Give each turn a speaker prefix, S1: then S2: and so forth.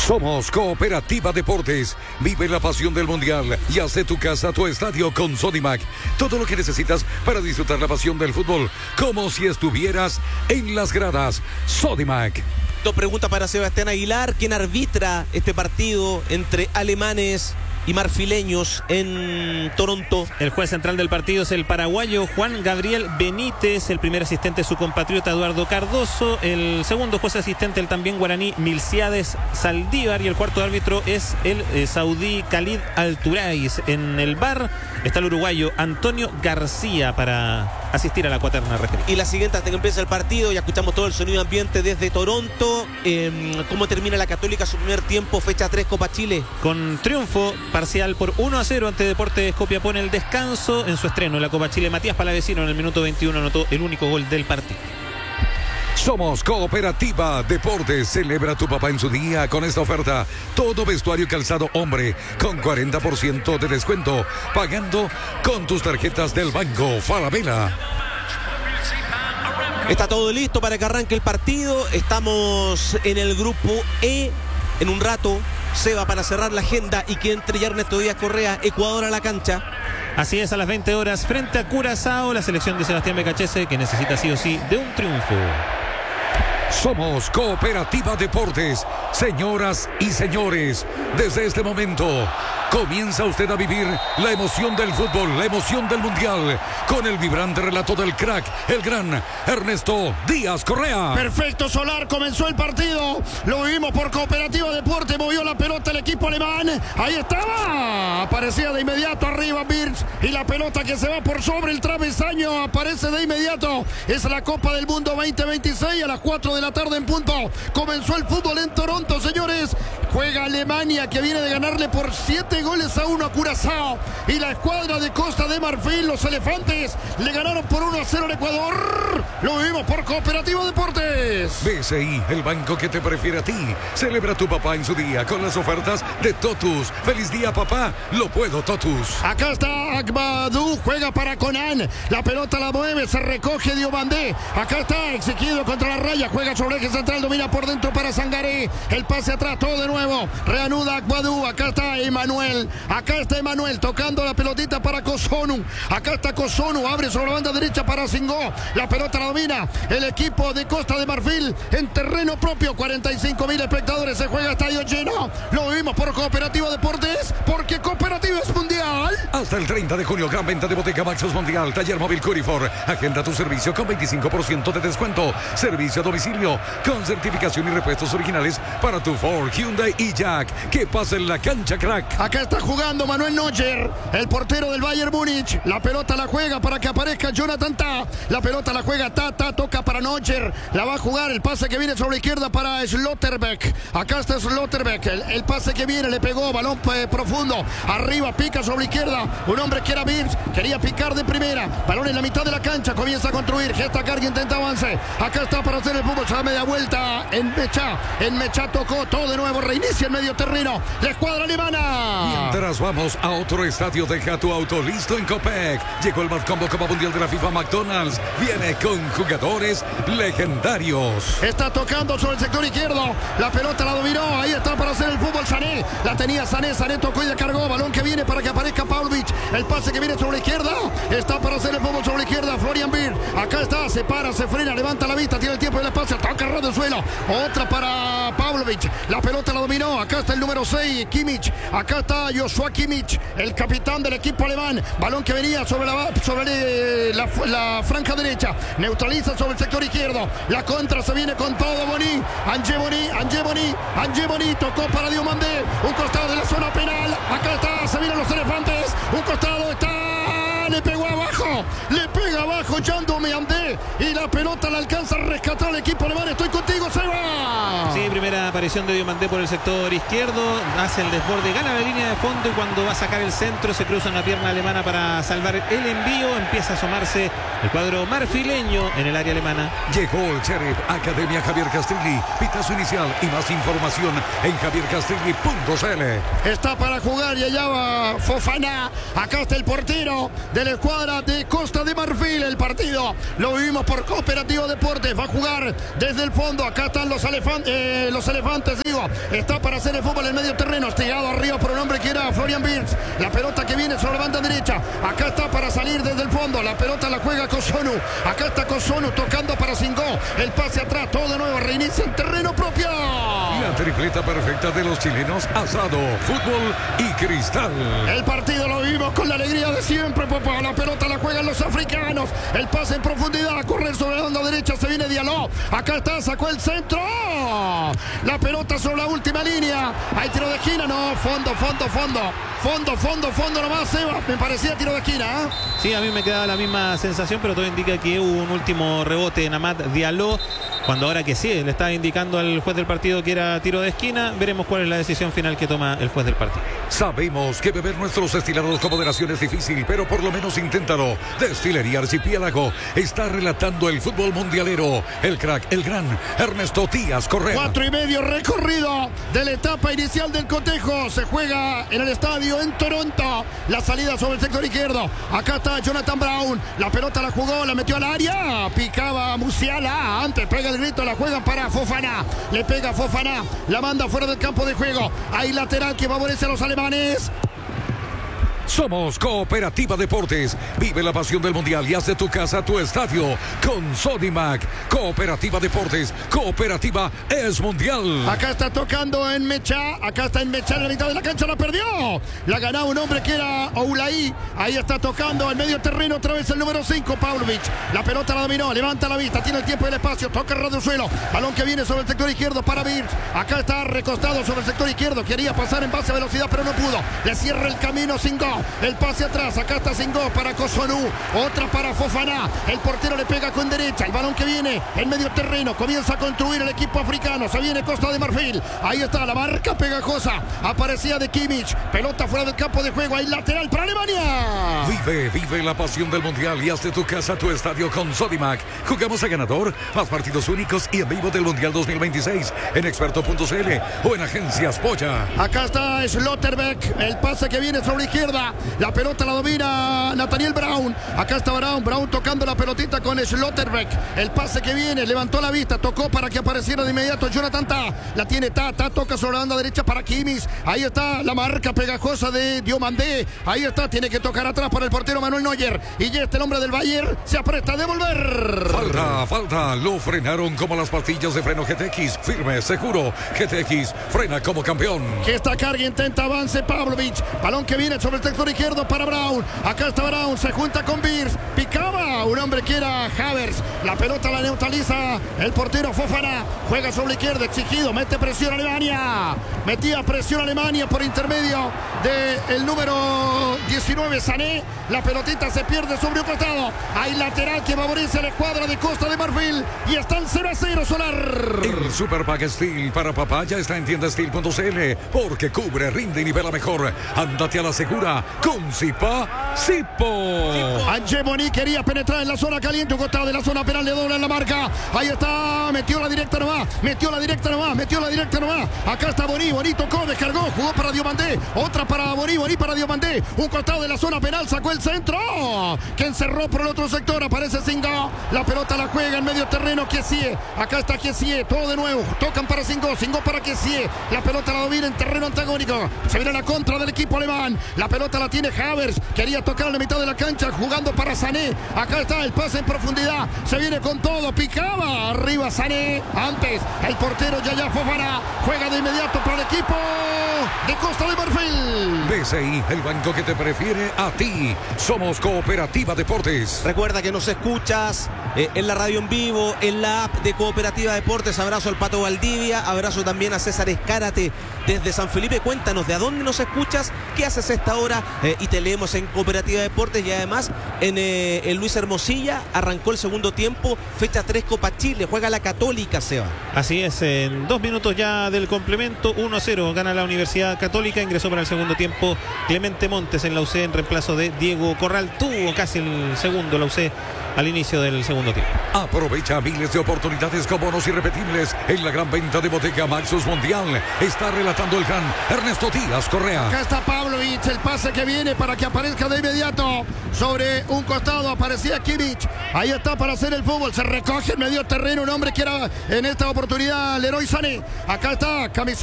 S1: Somos Cooperativa Deportes. Vive la pasión del Mundial y haz de tu casa tu estadio con Sodimac. Todo lo que necesitas para disfrutar la pasión del fútbol, como si estuvieras en las gradas. Sodimac.
S2: Dos preguntas para Sebastián Aguilar. ¿Quién arbitra este partido entre alemanes y marfileños en Toronto?
S3: El juez central del partido es el paraguayo Juan Gabriel Benítez. El primer asistente es su compatriota Eduardo Cardoso. El segundo juez asistente, el también guaraní Milciades Saldívar. Y el cuarto árbitro es el saudí Khalid Al-Turais. En el VAR está el uruguayo Antonio García para asistir a la cuaterna referida.
S2: Y la siguiente, hasta que empiece el partido, ya escuchamos todo el sonido ambiente desde Toronto. ¿Cómo termina la Católica su primer tiempo, fecha 3, Copa Chile?
S3: Con triunfo parcial por 1-0 ante Deportes Copiapó en el descanso. En su estreno en la Copa Chile, Matías Palavecino en el minuto 21 anotó el único gol del partido.
S1: Somos Cooperativa Deportes. Celebra tu papá en su día con esta oferta. Todo vestuario y calzado hombre con 40% de descuento, pagando con tus tarjetas del Banco Falabella.
S2: Está todo listo para que arranque el partido. Estamos en el grupo E. En un rato, Seba, para cerrar la agenda y que entre Ernesto Díaz Correa, Ecuador a la cancha.
S3: Así es, a las 20 horas frente a Curazao, la selección de Sebastián Becachese, que necesita sí o sí de un triunfo.
S1: Somos Cooperativa Deportes. Señoras y señores, desde este momento comienza usted a vivir la emoción del fútbol, la emoción del Mundial, con el vibrante relato del crack, el gran Ernesto Díaz Correa.
S4: Perfecto, Solar, comenzó el partido, lo vivimos por Cooperativa Deportes, movió la pelota el equipo alemán, ahí estaba, aparecía de inmediato arriba Birch, y la pelota que se va por sobre el travesaño, aparece de inmediato, es la Copa del Mundo 2026, a las 4 de la tarde en punto, comenzó el fútbol en Toronto, señores, juega Alemania, que viene de ganarle por 7-1 a Curazao, y la escuadra de Costa de Marfil, los elefantes, le ganaron por 1-0 al Ecuador. Lo vivimos por Cooperativa Deportes.
S1: BCI, el banco que te prefiere a ti. Celebra tu papá en su día con las ofertas de Totus. Feliz día, papá. Lo puedo, Totus.
S4: Acá está Agbadou, juega para Conan. La pelota la mueve, se recoge Diomandé. Acá está Exequido contra la raya, juega sobre eje central, domina por dentro para Sangaré. El pase atrás, todo de nuevo. Reanuda Agbadou, acá está Emanuel. Acá está Emanuel tocando la pelotita para Cosonu. Acá está Cosonu, abre sobre la banda derecha para Singó. La pelota la domina el equipo de Costa de Marfil en terreno propio. 45.000 espectadores, se juega estadio lleno. Lo vivimos por Cooperativa Deportes, porque Cooperativa es mundial.
S1: Hasta el 30 de junio, gran venta de Bottega Maxus Mundial, taller móvil Curifor. Agenda tu servicio con 25% de descuento. Servicio a domicilio con certificación y repuestos originales para tu Ford, Hyundai y Jack. Que pase en la cancha, crack.
S4: Acá está jugando Manuel Neuer, el portero del Bayern Múnich. La pelota la juega para que aparezca Jonathan Tah. La pelota la juega Tah, toca para Neuer. La va a jugar, el pase que viene sobre la izquierda para Schlotterbeck. Acá está Schlotterbeck, el pase que viene, le pegó, balón profundo. Arriba, pica sobre la izquierda. Un hombre que era Birch, quería picar de primera. Balón en la mitad de la cancha, comienza a construir. Gesta Carga, intenta avance. Acá está para hacer el fútbol, se da media vuelta en Mecha. En Mecha tocó todo de nuevo, reinicia el medio terreno. La escuadra alemana.
S1: Mientras vamos a otro estadio, deja tu auto listo en Copec. Llegó el Matcombo Copa Mundial de la FIFA McDonald's. Viene con jugadores legendarios.
S4: Está tocando sobre el sector izquierdo. La pelota la dominó. Ahí está para hacer el fútbol Sané. La tenía Sané. Sané tocó y descargó. Balón que viene para que aparezca Pavlovic. El pase que viene sobre la izquierda. Está para hacer el fútbol sobre la izquierda. Florian Wirtz. Acá está. Se para, se frena, levanta la vista. Tiene el tiempo y el espacio. Toca el suelo. Otra para Pavlovic. La pelota la dominó. Acá está el número 6, Kimmich. Acá está Joshua Kimmich, el capitán del equipo alemán. Balón que venía sobre la franja derecha. Neutraliza sobre el sector izquierdo. La contra se viene con todo. Boni. Angé Boni tocó para Diomandé. Un costado de la zona penal. Acá está. Se vienen los elefantes. Un costado está. Le pegó abajo. Le pega abajo Yando Meandé. Y la pelota la alcanza a rescatar el equipo alemán. Estoy contigo, Seba.
S3: Sí, primera aparición de Diomandé por el sector izquierdo. Hace el desborde, gana la línea de fondo y cuando va a sacar el centro se cruza una pierna alemana para salvar el envío. Empieza a asomarse el cuadro marfileño en el área alemana.
S1: Llegó el Sheriff Academia Javier Castrilli. Pitazo inicial y más información en javiercastrilli.cl.
S4: Está para jugar y allá va Fofana. Acá está el portero de la escuadra de Costa de Marfil. El partido lo vivimos por Cooperativo Deportes. Va a jugar desde el fondo. Acá están los elefantes, digo. Está para hacer el fútbol en medio terreno. Estigado arriba por un hombre que era Florian Wirtz. La pelota que viene sobre la banda derecha. Acá está para salir desde el fondo. La pelota la juega Cossonu. Acá está Cossonu tocando para Singó. El pase atrás. Todo de nuevo. Reinicia en terreno propio.
S1: La tripleta perfecta de los chilenos: asado, fútbol y cristal.
S4: El partido lo vivimos con la alegría de siempre, papá. La pelota la juegan los africanos. El pase en profundidad. Correr sobre la banda derecha. Se viene Diallo. Acá está. Sacó el centro. La pelota sobre la última línea. Hay tiro de esquina. No. Fondo nomás, Seba. Me parecía tiro de esquina, ¿eh?
S3: Sí, a mí me quedaba la misma sensación, pero todo indica que hubo un último rebote en Amad Diallo. Cuando ahora que sí, le estaba indicando al juez del partido que era tiro de esquina. Veremos cuál es la decisión final que toma el juez del partido.
S1: Sabemos que beber nuestros destilados con moderación es difícil, pero por lo menos inténtalo. Destilería Archipiélago está relatando el fútbol mundialero. El crack, el gran Ernesto Díaz Correa.
S4: 4:30 recorrido de la etapa inicial del cotejo. Se juega en el estadio en Toronto. La salida sobre el sector izquierdo. Acá está Jonathan Brown. La pelota la jugó, la metió al área. Picaba Musiala. Antes pega el grito, la juegan para Fofana. Le pega Fofana. La manda fuera del campo de juego. Hay lateral que favorece a los alemanes.
S1: Somos Cooperativa Deportes. Vive la pasión del mundial y haz de tu casa tu estadio con Sodimac. Cooperativa Deportes. Cooperativa es mundial.
S4: Acá está tocando en Mecha. Acá está en Mecha en la mitad de la cancha. La perdió. La ganaba un hombre que era Oulaí. Ahí está tocando en medio terreno otra vez el número 5, Pavlovic. La pelota la dominó. Levanta la vista. Tiene el tiempo y el espacio. Toca el radio suelo. Balón que viene sobre el sector izquierdo para Wirtz. Acá está recostado sobre el sector izquierdo. Quería pasar en base a velocidad, pero no pudo. Le cierra el camino Singó. El pase atrás, acá está Singó para Cossonu, otra para Fofana, el portero le pega con derecha, el balón que viene en medio terreno, comienza a construir el equipo africano, se viene Costa de Marfil, ahí está la marca pegajosa, aparecía de Kimmich, pelota fuera del campo de juego, hay lateral para Alemania.
S1: Vive la pasión del mundial y haz de tu casa tu estadio con Sodimac. Jugamos a ganador, más partidos únicos y en vivo del Mundial 2026 en experto.cl o en Agencias Polla.
S4: Acá está Schlotterbeck, el pase que viene sobre la izquierda. La pelota la domina Nathaniel Brown. Acá está Brown tocando la pelotita con Schlotterbeck. El pase que viene, levantó la vista, tocó para que apareciera de inmediato Jonathan Tah. La tiene Tah, toca sobre la banda derecha para Kimmich. Ahí está la marca pegajosa de Diomandé. Ahí está, tiene que tocar atrás para el portero Manuel Neuer. Y ya el hombre del Bayern se apresta a devolver.
S1: Falta. Lo frenaron como las pastillas de freno GTX. Firme, seguro. GTX frena como campeón.
S4: Que esta carga intenta avance Pavlovic. Balón que viene sobre el sector izquierdo para Brown. Acá está Brown, se junta con Wirtz. Picaba un hombre que era Havertz. La pelota la neutraliza el portero Fofana. Juega sobre la izquierda, exigido. Mete presión a Alemania. Metía presión a Alemania por intermedio del número 19, Sané. La pelotita se pierde sobre un costado. Hay lateral que favorece a la escuadra de Costa de Marfil. Y están 0-0, Solar.
S1: El Super Pack Steel para papá ya está en tiendasteel.cl porque cubre, rinde y nivela mejor. Ándate a la segura con Sipo.
S4: Angemoni quería penetrar en la zona caliente, un costado de la zona penal, le dobla en la marca. Ahí está, metió la directa nomás. Acá está Boni tocó, descargó, jugó para Diomandé. Otra para Boni para Diomandé. Un costado de la zona penal, sacó el centro. Que encerró por el otro sector, aparece Singó. La pelota la juega en medio terreno, Kessie. Acá está Kessie, todo de nuevo. Tocan para Singó para Kessie. La pelota la domina en terreno antagónico. Se viene la contra del equipo alemán. La pelota la tiene Havertz. Quería tocar en la mitad de la cancha, jugando para Sané. Acá está el pase en profundidad. Se viene con todo, picaba. Arriba Sané. Antes, el portero Yaya Fofana. Juega de inmediato para el equipo de Costa de Marfil.
S1: BCI, el banco que te prefiere a ti. Somos Cooperativa Deportes.
S2: Recuerda que nos escuchas en la radio en vivo, en la app de Cooperativa Deportes. Abrazo al Pato Valdivia, abrazo también a César Escárate desde San Felipe. Cuéntanos de a dónde nos escuchas, qué haces a esta hora y te leemos en Cooperativa Deportes. Y además en Luis Hermosilla arrancó el segundo tiempo, fecha 3 Copa Chile, juega la Católica, Seba.
S3: Así es, en 2 minutos ya del complemento, 1-0 gana la Universidad Católica. Ingresó para el segundo tiempo Clemente Montes en la UC en reemplazo de Diego Corral. Tuvo casi el segundo la UC al inicio del segundo tiempo.
S1: Aprovecha miles de oportunidades con bonos irrepetibles en la gran venta de Bodega Maxus Mundial. Está relatando el gran Ernesto Díaz Correa.
S4: Acá está Pablo Pavlovic, el pase que viene para que aparezca de inmediato sobre un costado, aparecía Kimmich, ahí está para hacer el fútbol, se recoge en medio terreno un hombre que era en esta oportunidad Leroy Sané, acá está, camiseta